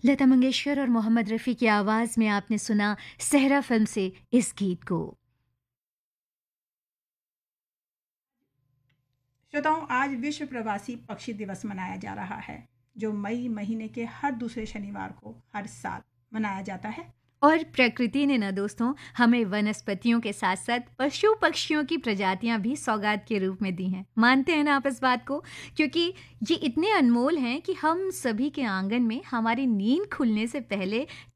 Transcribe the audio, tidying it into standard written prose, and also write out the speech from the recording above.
लता मंगेशकर और मोहम्मद रफ़ी की आवाज़ में आपने सुना सहरा फ़िल्म से इस गीत को। श्रोताओं, आज विश्व प्रवासी पक्षी दिवस मनाया जा रहा है, जो मई महीने के हर दूसरे शनिवार को हर साल मनाया जाता है। और प्रकृति ने ना दोस्तों हमें वनस्पतियों के साथ साथ पशु पक्षियों की प्रजातियां भी सौगात के रूप में दी हैं। मानते हैं ना आप इस बात को? क्योंकि ये इतने अनमोल हैं कि हम सभी के आंगन में हमारी नींद खुलने से पहले